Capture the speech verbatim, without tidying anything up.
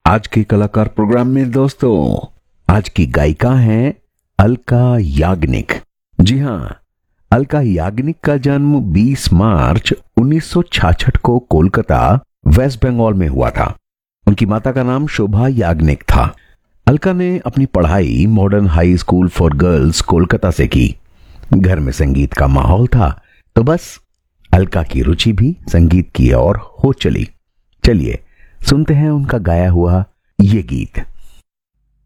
आज के कलाकार प्रोग्राम में दोस्तों आज की गायिका हैं अलका याग्निक। जी हाँ, अलका याग्निक का जन्म बीस मार्च उन्नीस सौ छियासठ को कोलकाता वेस्ट बंगाल में हुआ था। उनकी माता का नाम शोभा याग्निक था। अलका ने अपनी पढ़ाई modern high school for girls Kolkata से की। घर में संगीत का माहौल था तो बस अलका की रुचि भी संगीत की ओर हो चली। चलिए सुनते हैं उनका गाया हुआ ये गीत।